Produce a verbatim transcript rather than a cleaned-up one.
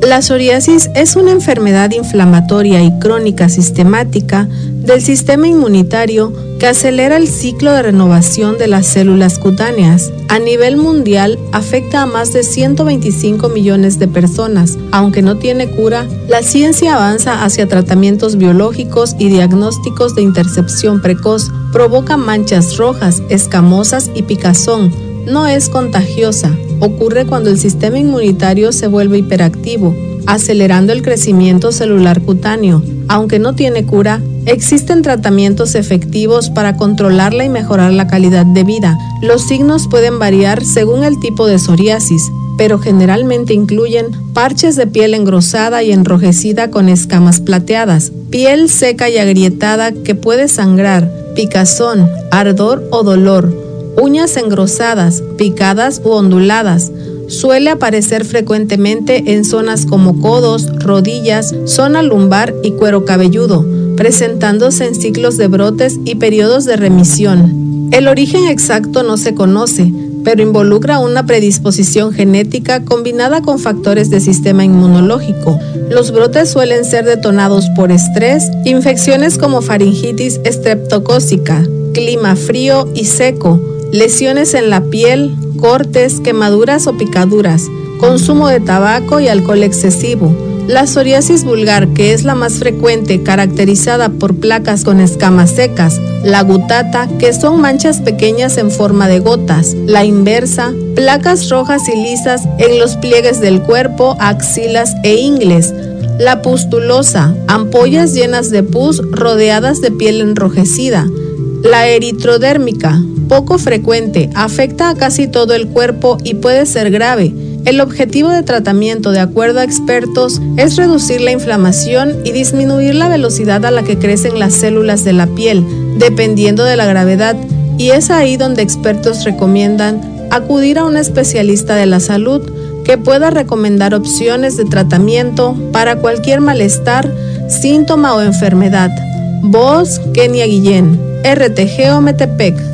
La psoriasis es una enfermedad inflamatoria y crónica sistemática del sistema inmunitario que acelera el ciclo de renovación de las células cutáneas. A nivel mundial afecta a más de ciento veinticinco millones de personas. Aunque no tiene cura, la ciencia avanza hacia tratamientos biológicos y diagnósticos de intercepción precoz. Provoca manchas rojas, escamosas y picazón. No es contagiosa. Ocurre cuando el sistema inmunitario se vuelve hiperactivo, acelerando el crecimiento celular cutáneo. Aunque no tiene cura, existen tratamientos efectivos para controlarla y mejorar la calidad de vida. Los signos pueden variar según el tipo de psoriasis, pero generalmente incluyen parches de piel engrosada y enrojecida con escamas plateadas, piel seca y agrietada que puede sangrar, picazón, ardor o dolor, uñas engrosadas, picadas u onduladas. Suele aparecer frecuentemente en zonas como codos, rodillas, zona lumbar y cuero cabelludo, presentándose en ciclos de brotes y periodos de remisión. El origen exacto no se conoce, pero involucra una predisposición genética combinada con factores de sistema inmunológico. Los brotes suelen ser detonados por estrés, infecciones como faringitis estreptocócica, clima frío y seco, lesiones en la piel, cortes, quemaduras o picaduras, consumo de tabaco y alcohol excesivo. La psoriasis vulgar, que es la más frecuente, caracterizada por placas con escamas secas, la gutata, que son manchas pequeñas en forma de gotas, la inversa, placas rojas y lisas en los pliegues del cuerpo, axilas e ingles, la pustulosa, ampollas llenas de pus rodeadas de piel enrojecida, la eritrodérmica, poco frecuente, afecta a casi todo el cuerpo y puede ser grave. El objetivo de tratamiento, de acuerdo a expertos, es reducir la inflamación y disminuir la velocidad a la que crecen las células de la piel, dependiendo de la gravedad, y es ahí donde expertos recomiendan acudir a un especialista de la salud que pueda recomendar opciones de tratamiento para cualquier malestar, síntoma o enfermedad. Voz, Kenia Guillén, R T G Ometepec.